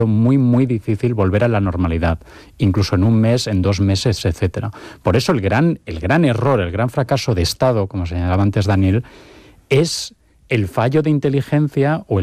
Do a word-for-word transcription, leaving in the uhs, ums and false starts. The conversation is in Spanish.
muy, muy difícil volver a la normalidad, incluso en un mes, en dos meses, etcétera. Por eso el gran, el gran error, el gran fracaso de Estado, como señalaba antes Daniel, es el fallo de inteligencia o el